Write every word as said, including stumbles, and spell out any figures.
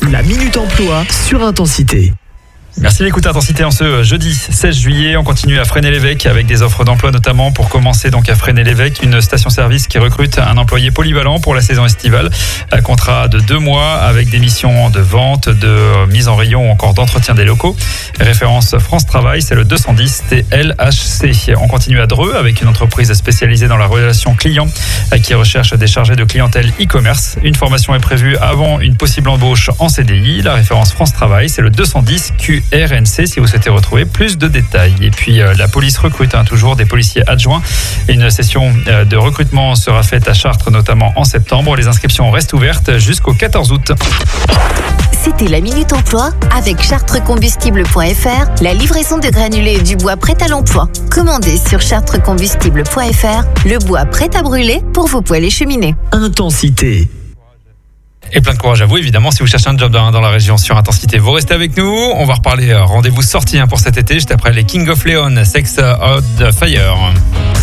La Minute Emploi sur Intensité. Merci d'écouter Intensité en ce jeudi seize juillet. On continue à Fresnay-l'Évêque avec des offres d'emploi, notamment pour commencer donc à Fresnay-l'Évêque, une station-service qui recrute un employé polyvalent pour la saison estivale. Un contrat de deux mois avec des missions de vente, de mise en rayon ou encore d'entretien des locaux. Référence France Travail, c'est le deux cent dix T L H C. On continue à Dreux avec une entreprise spécialisée dans la relation client qui recherche des chargés de clientèle e-commerce. Une formation est prévue avant une possible embauche en C D I. La référence France Travail, c'est le deux cent dix Q R N C si vous souhaitez retrouver plus de détails. Et puis euh, la police recrute hein, toujours des policiers adjoints. Une session euh, de recrutement sera faite à Chartres, notamment en septembre. Les inscriptions restent ouvertes jusqu'au quatorze août. C'était la Minute Emploi avec chartrecombustible point f r, la livraison de granulés et du bois prêt à l'emploi. Commandez sur chartrecombustible point f r le bois prêt à brûler pour vos poêles et cheminées. Intensité. Et plein de courage à vous, évidemment, si vous cherchez un job dans, dans la région sur Intensité. Vous restez avec nous, on va reparler euh, rendez-vous sorti hein, pour cet été, juste après les King of Leon, Sex on Fire.